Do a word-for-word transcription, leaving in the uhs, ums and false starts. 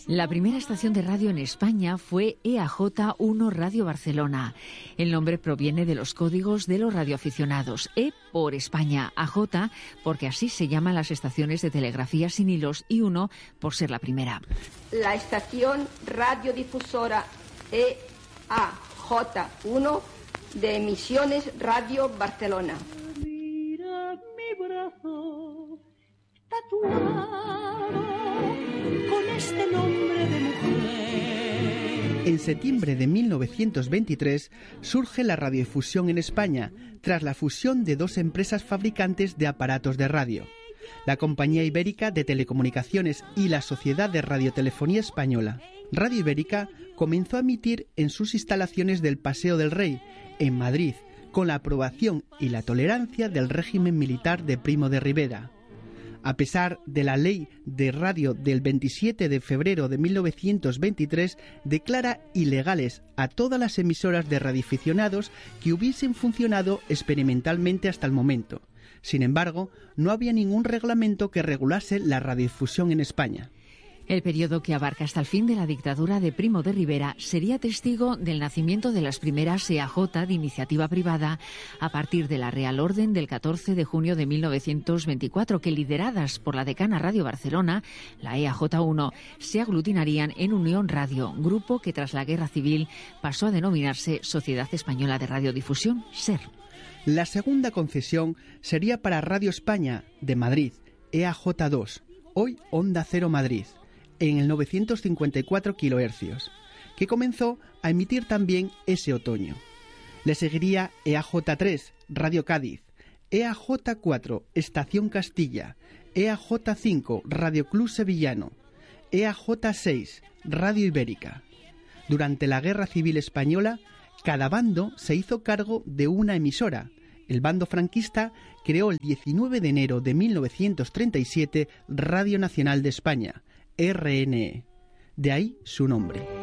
La primera estación de radio en España fue E A J uno Radio Barcelona. El nombre proviene de los códigos de los radioaficionados. E por España, A J porque así se llaman las estaciones de telegrafía sin hilos y uno por ser la primera. La estación radiodifusora E A J uno de Emisiones Radio Barcelona. Mira mi brazo tatuado con este nombre de mujer. En septiembre de mil novecientos veintitrés surge la radiodifusión en España, tras la fusión de dos empresas fabricantes de aparatos de radio, la Compañía Ibérica de Telecomunicaciones y la Sociedad de Radiotelefonía Española. Radio Ibérica comenzó a emitir en sus instalaciones del Paseo del Rey, en Madrid, con la aprobación y la tolerancia del régimen militar de Primo de Rivera. A pesar de la ley de radio del veintisiete de febrero de mil novecientos veintitrés, declara ilegales a todas las emisoras de radioaficionados que hubiesen funcionado experimentalmente hasta el momento. Sin embargo, no había ningún reglamento que regulase la radiodifusión en España. El periodo que abarca hasta el fin de la dictadura de Primo de Rivera sería testigo del nacimiento de las primeras E A J de iniciativa privada a partir de la Real Orden del catorce de junio de mil novecientos veinticuatro, que lideradas por la decana Radio Barcelona, la E A J uno, se aglutinarían en Unión Radio, grupo que tras la Guerra Civil pasó a denominarse Sociedad Española de Radiodifusión, SER. La segunda concesión sería para Radio España de Madrid, E A J dos, hoy Onda Cero Madrid, en el novecientos cincuenta y cuatro kilohercios, que comenzó a emitir también ese otoño. Le seguiría E A J tres, Radio Cádiz, E A J cuatro, Estación Castilla, E A J cinco, Radio Club Sevillano, E A J seis, Radio Ibérica. Durante la Guerra Civil Española, cada bando se hizo cargo de una emisora. El bando franquista creó el diecinueve de enero de mil novecientos treinta y siete Radio Nacional de España, R N E. De ahí su nombre.